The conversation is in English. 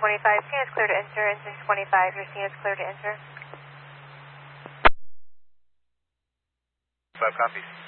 25, scene is clear to enter. Engine 25, your scene is clear to enter. 5 copies.